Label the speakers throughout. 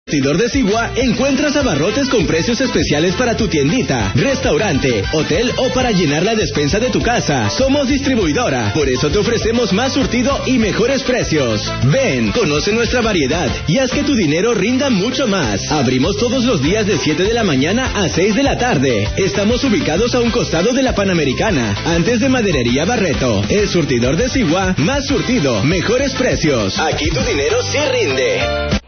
Speaker 1: Surtidor de Sigua encuentras abarrotes con precios especiales para tu tiendita, restaurante, hotel o para llenar la despensa de tu casa. Somos distribuidora, por eso te ofrecemos más surtido y mejores precios. Ven, conoce nuestra variedad y haz que tu dinero rinda mucho más. Abrimos todos los días de 7 de la mañana a 6 de la tarde. Estamos ubicados a un costado de la Panamericana, antes de Maderería Barreto. El Surtidor de Sigua, más surtido, mejores precios. Aquí tu dinero sí rinde.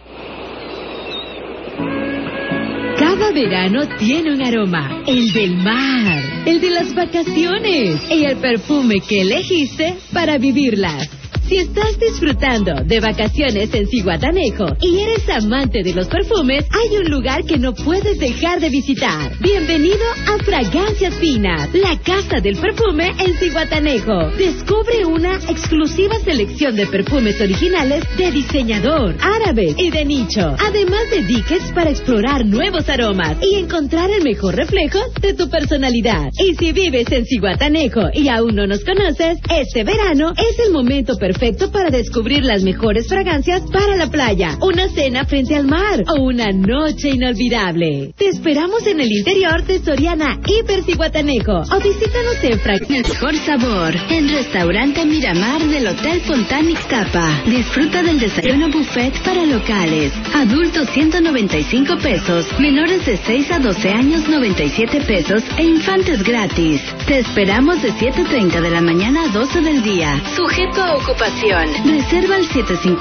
Speaker 2: Cada verano tiene un aroma, el del mar, el de las vacaciones y el perfume que elegiste para vivirlas. Si estás disfrutando de vacaciones en Zihuatanejo y eres amante de los perfumes, hay un lugar que no puedes dejar de visitar. Bienvenido a Fragancias Finas, la casa del perfume en Zihuatanejo. Descubre una exclusiva selección de perfumes originales de diseñador, árabes y de nicho, además de diques para explorar nuevos aromas y encontrar el mejor reflejo de tu personalidad. Y si vives en Zihuatanejo y aún no nos conoces, este verano es el momento perfecto para descubrir las mejores fragancias para la playa, una cena frente al mar o una noche inolvidable. Te esperamos en el interior de Soriana Hiper Zihuatanejo o visítanos en
Speaker 3: Mejor sabor en Restaurante Miramar del Hotel Fontana Ixtapa. Disfruta del desayuno buffet para locales. Adultos 195 pesos, menores de 6 a 12 años 97 pesos e infantes gratis. Te esperamos de 7:30 de la mañana a 12 del día. Sujeto a ocupación. Reserva al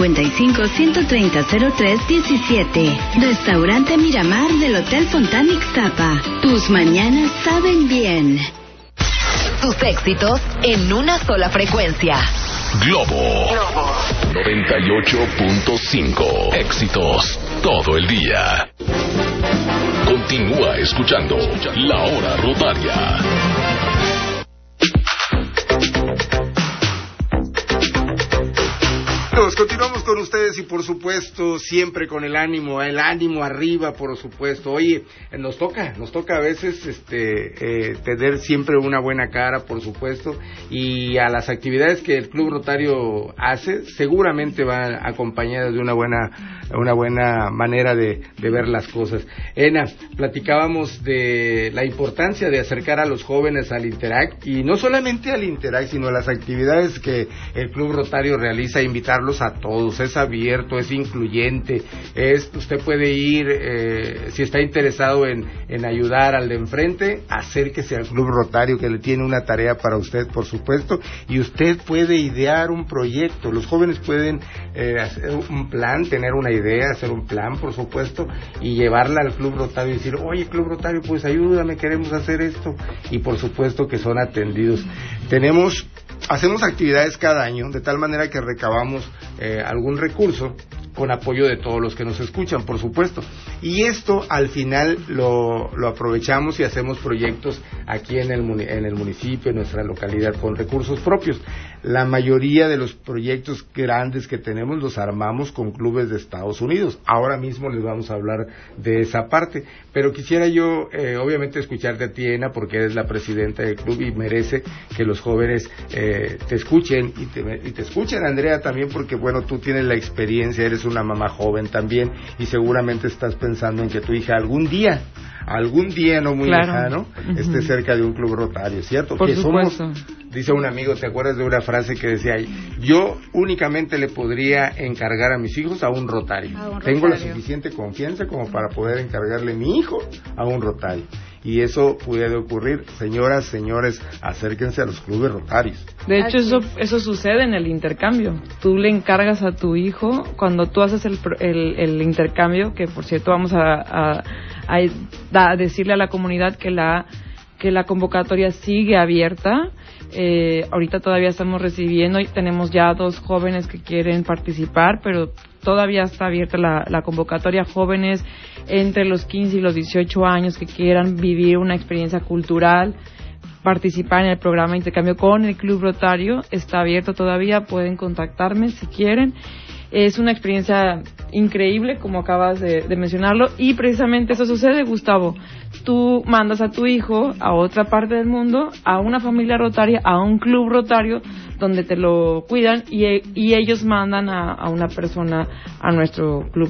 Speaker 3: 755-130-0317. Restaurante Miramar del Hotel Fontana Ixtapa. Tus mañanas saben bien.
Speaker 4: Tus éxitos en una sola frecuencia.
Speaker 5: Globo 98.5. Éxitos todo el día. Continúa escuchando La Hora Rotaria.
Speaker 6: Continuamos con ustedes y por supuesto siempre con el ánimo arriba, por supuesto. Oye, nos toca a veces tener siempre una buena cara, por supuesto, y a las actividades que el Club Rotario hace seguramente van acompañadas de una buena manera de ver las cosas. Ena, platicábamos de la importancia de acercar a los jóvenes al Interact, y no solamente al Interact, sino a las actividades que el Club Rotario realiza, invitarlos a todos, es abierto, es incluyente, usted puede ir, si está interesado en ayudar al de enfrente, acérquese al Club Rotario que le tiene una tarea para usted, por supuesto, y usted puede idear un proyecto. Los jóvenes pueden hacer un plan, tener una idea, hacer un plan, por supuesto, y llevarla al Club Rotario y decir, oye, Club Rotario, pues ayúdame, queremos hacer esto, y por supuesto que son atendidos. Hacemos actividades cada año, de tal manera que recabamos algún recurso con apoyo de todos los que nos escuchan, por supuesto. Y esto al final lo aprovechamos y hacemos proyectos aquí en el municipio, en nuestra localidad, con recursos propios. La mayoría de los proyectos grandes que tenemos los armamos con clubes de Estados Unidos. Ahora mismo les vamos a hablar de esa parte, pero quisiera yo obviamente escucharte a ti, Ena, porque eres la presidenta del club y merece que los jóvenes te escuchen y te escuchen, Andrea, también, porque bueno, tú tienes la experiencia, eres una mamá joven también y seguramente estás pensando en que tu hija algún día no muy lejano, esté cerca de un Club Rotario, ¿cierto?
Speaker 7: Por
Speaker 6: que
Speaker 7: supuesto.
Speaker 6: Somos, dice un amigo, ¿te acuerdas de una frase que decía ahí? Yo únicamente le podría encargar a mis hijos a un Rotario. Tengo la suficiente confianza como para poder encargarle a mi hijo a un Rotario. Y eso puede ocurrir. Señoras, señores, acérquense a los clubes Rotarios.
Speaker 7: De hecho, eso sucede en el intercambio. Tú le encargas a tu hijo, cuando tú haces el intercambio, que por cierto vamos a decirle a la comunidad que la convocatoria sigue abierta. Ahorita todavía estamos recibiendo y tenemos ya 2 jóvenes que quieren participar, pero todavía está abierta la convocatoria. Jóvenes entre los 15 y los 18 años que quieran vivir una experiencia cultural, participar en el programa de intercambio con el Club Rotario, está abierto todavía, pueden contactarme si quieren. Es una experiencia increíble, como acabas de mencionarlo, y precisamente eso sucede, Gustavo. Tú mandas a tu hijo a otra parte del mundo, a una familia rotaria, a un club rotario, donde te lo cuidan, y ellos mandan a una persona a nuestro club